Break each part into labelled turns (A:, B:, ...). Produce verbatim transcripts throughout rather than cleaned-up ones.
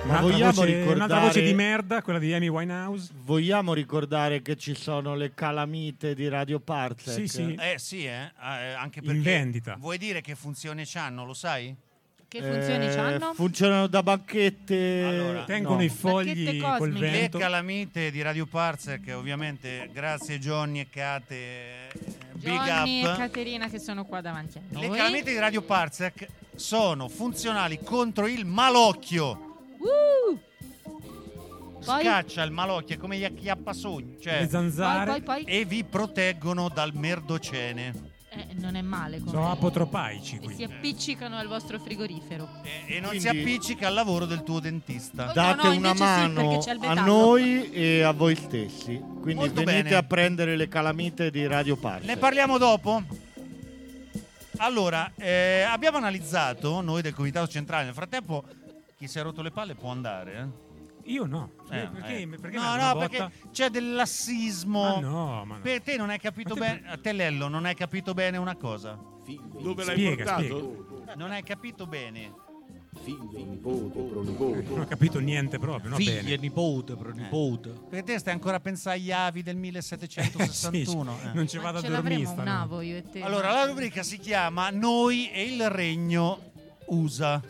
A: Ma
B: un'altra,
A: vogliamo
B: voce,
A: ricordare...
B: un'altra voce di merda, quella di Amy Winehouse.
A: Vogliamo ricordare che ci sono le calamite di Radio Parsec?
B: Sì, sì.
C: Eh sì, eh, eh, anche perché
B: In vendita.
C: Vuoi dire che funzioni c'hanno, lo sai?
D: Che funzioni
A: Eh,
D: c'hanno?
A: Funzionano da banchette.
C: Allora,
B: Tengono
A: no.
B: i fogli
D: Bacchette
B: col
D: cosmiche.
C: Le
B: vento.
C: calamite di Radio Parsec, ovviamente, grazie Johnny e Kate, eh, big
D: Johnny e
C: up.
D: Caterina che sono qua davanti a noi.
C: Le calamite di Radio Parsec sono funzionali contro il malocchio.
D: Uh! Poi?
C: Scaccia il malocchio, è come gli acchiappasogni, cioè,
B: Le zanzare.
D: Poi, poi, poi.
C: e vi proteggono dal merdocene.
D: Eh, non è male. Come...
B: Sono apotropaici,
D: E si
B: quindi.
D: appiccicano al vostro frigorifero.
C: E, e non
A: Quindi-
C: si appiccica al lavoro del tuo dentista.
D: Oh,
A: Date
D: no, no,
A: una
D: invece sì,
A: mano
D: perché c'è il
A: a
D: metallo.
A: noi e a voi stessi. Quindi
C: Molto
A: venite
C: bene.
A: a prendere le calamite di Radio Parsec.
C: Ne parliamo dopo? Allora, eh, abbiamo analizzato, noi del Comitato Centrale, nel frattempo chi si è rotto le palle può andare, eh?
B: Io no.
C: Eh,
B: perché
C: eh.
B: perché
C: no,
B: mi hanno
C: no,
B: una
C: perché
B: botta?
C: c'è del lassismo.
B: Ma no, ma no.
C: Per te non hai capito
B: Ma te-
C: bene, a te Lello, non hai capito bene una cosa.
E: Dove l'hai
B: Spiega,
E: portato?
C: Non hai capito bene.
E: Figlio, nipote, pronipote.
B: Non ho capito niente proprio, no?
F: Figlia,
B: Bene.
F: nipote, pronipote.
C: Perché te stai ancora a pensare agli avi del millesettecentosessantuno.
B: Sì,
C: eh.
B: non ci
D: Ma
B: vado a
D: ce
B: dormire.
D: l'avremo un
B: stanotte.
D: avo io e te.
C: Allora, la rubrica si chiama Noi e il Regno U S A.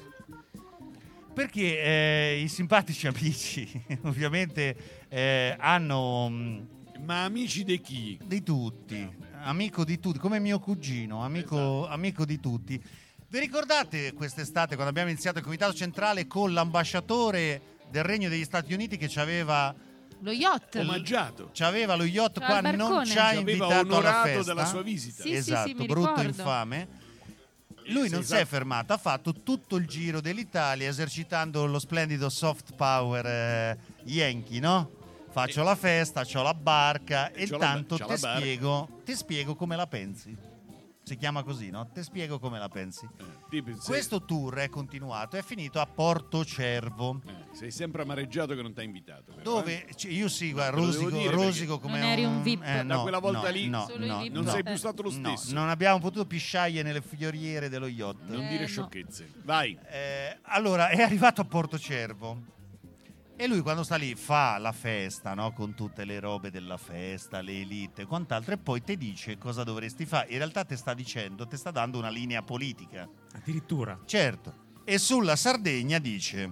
C: Perché eh, i simpatici amici, ovviamente, eh, hanno mh,
E: Ma amici di chi?
C: di tutti, amico di tutti, come mio cugino, amico,
E: Esatto.
C: amico di tutti. Vi ricordate quest'estate quando abbiamo iniziato il Comitato Centrale con l'ambasciatore del Regno degli Stati Uniti che ci aveva,
D: Lo yacht.
E: Omaggiato.
C: c'aveva lo yacht
D: C'era
C: qua,
D: il
C: non
D: barcone.
C: ci
E: Ci
C: ha
E: aveva
C: invitato alla
E: onorato
C: festa.
E: della sua visita.
D: Sì, sì,
C: esatto,
D: sì, mi
C: brutto
D: ricordo.
C: infame. Lui
E: Sì,
C: non si
E: esatto.
C: è fermato, ha fatto tutto il giro dell'Italia esercitando lo splendido soft power eh, yankee, no? Faccio la festa, c'ho la barca e
E: C'ho la ba-
C: intanto
E: c'ho
C: ti
E: la barca.
C: spiego, ti spiego come la pensi. Si chiama così, no? Ti spiego come la pensi.
E: Eh, tipo, sei-
C: Questo tour è continuato, è finito a Porto Cervo,
E: eh, sei sempre amareggiato che non ti ha invitato. però, eh.
C: dove c- io sì, guarda,
E: Te lo devo
C: rosico,
E: dire
C: rosico come
D: Non eri un V I P.
C: eh,
E: Da
C: no,
E: quella volta
C: no,
E: lì
C: no,
D: Solo i
C: no,
D: V I P.
E: Non
C: no.
E: sei più stato lo
C: No,
E: stesso.
C: non abbiamo potuto pisciare nelle fioriere dello yacht.
E: Non
D: Eh,
E: dire
D: no.
E: sciocchezze. Vai.
C: Eh, allora è arrivato a Porto Cervo e lui quando sta lì fa la festa, no? Con tutte le robe della festa, le elite e quant'altro, e poi ti dice cosa dovresti fare. In realtà ti sta dicendo, ti sta dando una linea politica,
B: Addirittura.
C: certo. E sulla Sardegna dice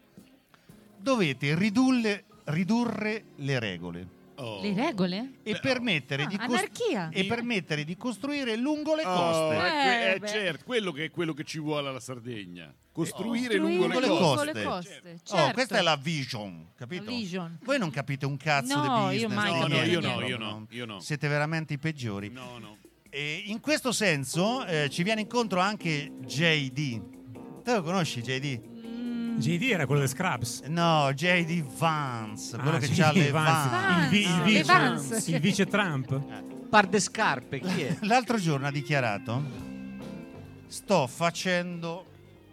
C: dovete ridurre, ridurre le regole
E: Oh.
D: Le regole?
C: e permettere,
D: Ah,
C: di cos-
D: anarchia.
C: e permettere di costruire lungo le
E: Oh,
C: coste.
E: è que-
D: Eh,
E: è
D: beh.
E: certo, quello che è quello che ci vuole alla Sardegna. Costruire
D: Costruire
E: lungo le
C: le
E: coste.
C: coste.
D: le coste.
C: Oh,
D: Certo.
C: questa è la vision, capito?
D: La vision.
C: Voi non capite un cazzo
D: No,
C: di
D: io
C: business.
D: mai
E: No, no,
D: capito
E: io no,
D: niente.
E: io no, io no.
C: Siete veramente i peggiori.
E: No, no.
C: E in questo senso eh, ci viene incontro anche J D. Te lo conosci J D?
D: Mm,
B: J D era quello di Scrubs.
C: No, J D Vance, quello
B: Ah,
C: che
B: J D
C: ha le
B: Vance.
C: Vance.
B: Il, vi- il
D: Vance.
B: vice,
D: Le Vance.
B: il vice Trump.
F: Par de scarpe, chi è?
C: L'altro giorno ha dichiarato: sto facendo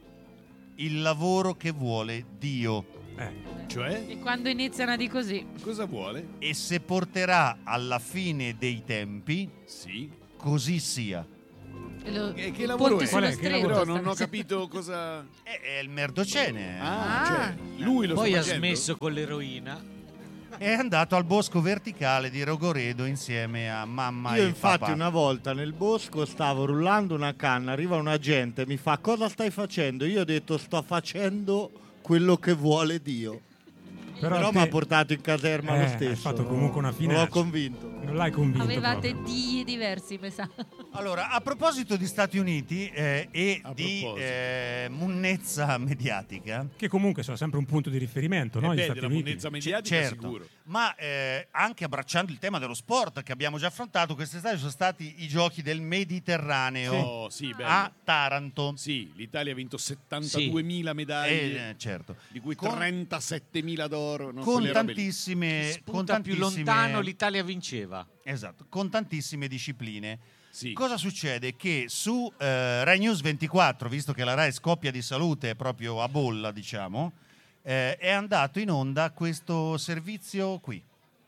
C: il lavoro che vuole Dio
B: Eh.
E: Cioè,
D: E quando iniziano di così?
E: cosa vuole?
C: e se porterà alla fine dei tempi,
E: Sì.
C: così sia.
D: E lo-
E: E che
D: il
E: lavoro
D: ponte
E: è?
D: sullo
B: Qual è? Che
D: stretto.
E: Però
D: sta
E: non ho
D: facendo.
E: capito cosa...
C: È, è il merdocene.
E: Ah,
D: Ah.
E: cioè, lui lo
F: Poi
E: sta
F: ha
E: facendo?
F: smesso con l'eroina.
C: È andato al bosco verticale di Rogoredo insieme a mamma
A: Io
C: e
A: infatti
C: papà.
A: una volta nel bosco stavo rullando una canna, arriva una gente, mi fa cosa stai facendo? Io ho detto sto facendo quello che vuole Dio. Però,
B: Però,
A: mi ha
B: te-
A: portato in caserma
B: Eh,
A: lo
B: hai
A: stesso.
B: fatto
A: no?
B: comunque una
A: Non
B: finaccia.
A: l'ho convinto.
B: non l'hai convinto
D: Avevate
B: proprio.
D: di diversi, mi sa.
C: Allora, a proposito di Stati Uniti eh, e
E: A
C: di
E: proposito.
C: eh, munnezza mediatica,
B: Che comunque sono sempre un punto di riferimento, no?
E: Eh
B: Gli
E: beh,
B: Stati
E: della
B: Uniti.
E: monnezza
C: c-
E: mediatica
C: certo,
E: sicuro.
C: ma eh, anche abbracciando il tema dello sport che abbiamo già affrontato, quest'estate sono stati i giochi del Mediterraneo
E: Oh, sì, bello.
C: a Taranto.
E: Sì, l'Italia ha vinto settantaduemila medaglie,
C: Eh, certo.
E: di cui
C: Con-
E: trentasettemila d'oro. non
C: Con
E: quelle robe lì.
C: tantissime, con
F: Spunta più
C: tantissime-
F: lontano, l'Italia vinceva.
C: esatto, con tantissime discipline.
E: Sì.
C: Cosa succede? Che su eh, Rai News ventiquattro, visto che la Rai scoppia di salute proprio a bolla, diciamo, eh, è andato in onda questo servizio qui.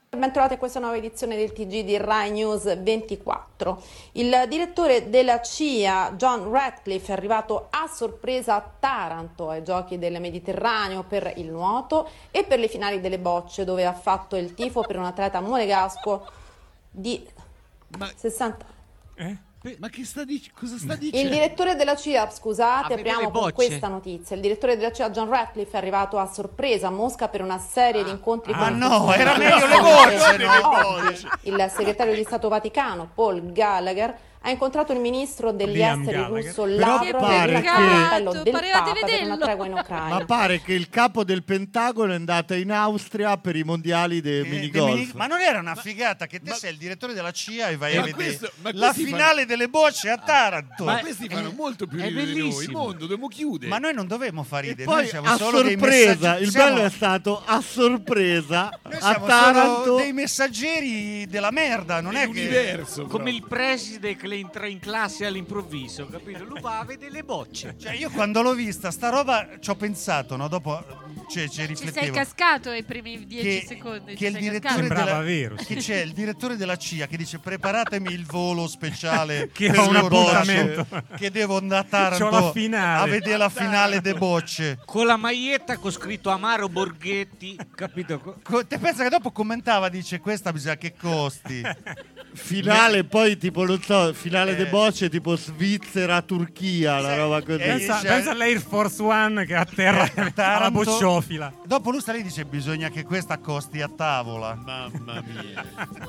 G: Bentrovati a questa nuova edizione del T G di Rai News ventiquattro. Il direttore della C I A, John Ratcliffe, è arrivato a sorpresa a Taranto ai Giochi del Mediterraneo per il nuoto e per le finali delle bocce, dove ha fatto il tifo per un atleta monegasco di
E: Ma-
G: sessanta.
B: Eh?
E: Ma che sta dic- cosa sta
G: Il
E: dicendo?
G: direttore della C I A, scusate,
F: A vedere
G: apriamo
F: le
G: con
F: bocce.
G: questa notizia. Il direttore della C I A, John Ratcliffe, è arrivato a sorpresa a Mosca per una serie di incontri
C: Ah,
G: con
C: no, era
G: il
C: meglio le bocce, no?
G: Oggi il segretario di Stato Vaticano, Paul Gallagher, ha incontrato il ministro degli
B: Liam
G: esteri
B: Gallagher.
G: russo
A: Però
G: Lavrov
A: pare
G: per
A: che-
G: l'appello del
D: Pareva di
G: Papa per una
D: vederlo.
G: tregua in Ucraina.
A: Ma pare che il capo del Pentagono è andato in Austria per i mondiali dei
C: Eh,
A: minigolf.
C: dei mini- Ma non era una figata che te
E: ma-
C: sei il direttore della C I A e vai
E: Ma
C: a vedere
E: questo- ma
C: la
E: questi
C: finale delle bocce a Taranto.
E: Ma
C: Ma,
E: questi fanno molto più
F: è
E: ridere di noi. Il
F: bellissimo.
E: mondo dobbiamo chiudere.
C: noi non dovremmo far
A: E
C: ridere,
A: poi
C: noi siamo
A: a
C: solo dei
A: sorpresa,
C: messaggi-
A: il
C: siamo-
A: bello è stato a sorpresa
C: noi
A: a
C: siamo
A: Taranto.
C: solo dei messaggeri della merda, non è che
E: L'universo.
F: Come
E: proprio.
F: il preside che le entra in classe all'improvviso, capito? Lui va a vedere le bocce.
C: Cioè, io quando l'ho vista sta roba ci ho pensato, no? Dopo cioè, ci
D: Ci sei
C: riflettevo
D: cascato ai primi dieci
C: che,
D: secondi.
C: che
D: ci
C: il
D: sei
C: direttore
D: cascato.
B: Sembrava
C: della,
B: vero, sì.
C: che c'è il direttore della C I A che dice preparatemi il volo speciale
B: Che
C: per
B: ho un
C: le bocce,
B: appuntamento.
C: che devo andare a
B: C'ho
C: Taranto
B: la finale.
C: a vedere la finale de bocce.
F: Con la maglietta con scritto Amaro Borghetti, capito? Co-
C: Co- Te pensa che dopo commentava, dice questa bisogna che costi.
A: Finale, poi tipo, non so, finale
C: Eh.
A: de bocce tipo Svizzera-Turchia, una
C: Sì,
A: roba così.
C: eh,
B: Pensa,
C: cioè-
B: pensa all'Air Force One che atterra
C: Eh,
B: alla
C: Taranto.
B: bocciofila.
C: Dopo lui sta lì e dice bisogna che questa costi a tavola.
E: Mamma mia.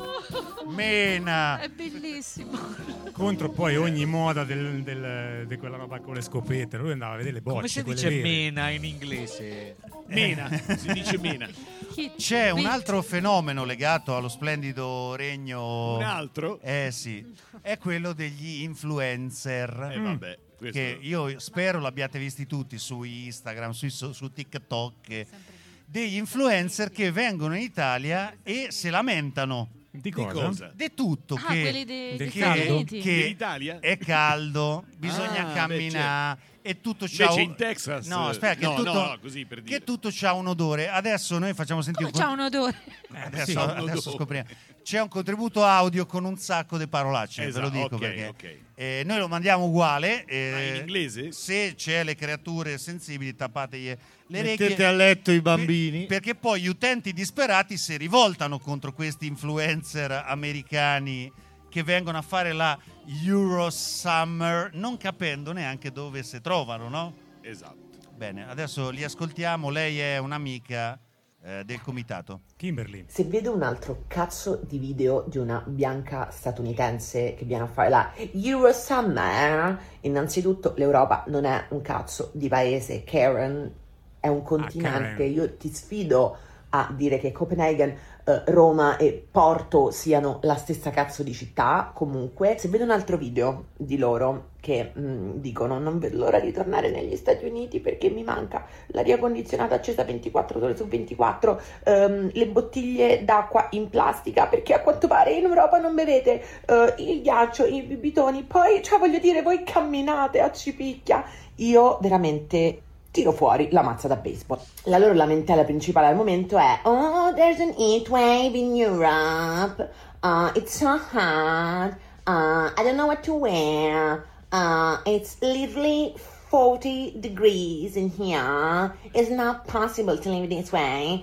C: Mena.
D: È bellissimo.
B: Contro poi ogni moda del- del- di quella roba con le scopette. Lui andava a vedere le bocce.
F: Come si
B: quelle
F: dice
B: vere.
F: mena in inglese?
E: Mena, si dice mena.
D: Chi-
C: C'è un
D: Vit-
C: altro fenomeno legato allo splendido regno.
E: Un altro?
C: Eh sì, è quello degli influencer.
E: Eh vabbè, questo...
C: Che io spero l'abbiate visti tutti su Instagram, su, su TikTok. eh, Degli influencer che vengono in Italia e si lamentano
B: Di
E: Di
B: cosa?
E: cosa?
C: di tutto.
D: Ah,
C: che,
D: quelli dei,
B: del
D: dei
C: che-
D: Stati
B: caldo?
D: Uniti.
C: che
E: Dell'Italia?
C: è caldo, bisogna
E: Ah,
C: camminare e tutto c'ha
E: Invece
C: un...
E: in Texas...
C: No, aspetta, che
E: no,
C: tutto,
E: no, no, così per dire.
C: che tutto c'ha un odore. Adesso noi facciamo sentire
D: Come
C: un
D: c'ha un odore?
B: Eh,
C: Adesso,
B: sì.
E: un
C: adesso
E: odore.
C: scopriamo. C'è un contributo audio con un sacco di parolacce, ve lo
E: Esatto,
C: dico
E: ok,
C: perché
E: ok.
C: eh, noi lo mandiamo uguale. eh,
E: Ah, in inglese?
C: Se c'è le creature sensibili, tappategli le
A: Mettete
C: orecchie.
A: a letto i
C: Per-
A: bambini.
C: Perché poi gli utenti disperati si rivoltano contro questi influencer americani che vengono a fare la Euro Summer, non capendo neanche dove si trovano, no?
E: Esatto.
C: Bene, adesso li ascoltiamo. Lei è un'amica eh, del comitato.
B: Kimberly.
H: Se vedo un altro cazzo di video di una bianca statunitense che viene a fare la Euro Summer, innanzitutto l'Europa non è un cazzo di paese, Karen è un continente.
B: Karen.
H: Io ti sfido a dire che Copenaghen, eh, Roma e Porto siano la stessa cazzo di città. Comunque, se vedo un altro video di loro che mh, dicono non vedo l'ora di tornare negli Stati Uniti perché mi manca l'aria condizionata accesa ventiquattro ore su ventiquattro, ehm, le bottiglie d'acqua in plastica perché a quanto pare in Europa non bevete eh, il ghiaccio, i bibitoni, poi cioè voglio dire voi camminate a cipicchia, io veramente tiro fuori la mazza da baseball. La loro lamentela principale al momento è oh, there's an heat wave in Europe, uh, it's so hot, uh, I don't know what to wear, uh, it's literally forty degrees in here, it's not possible to live this way.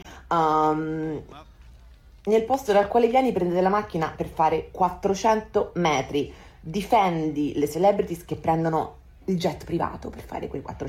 H: Um, nel posto dal quale vieni prendete la macchina per fare quattrocento metri, difendi le celebrities che prendono il jet privato per fare quei quattrocento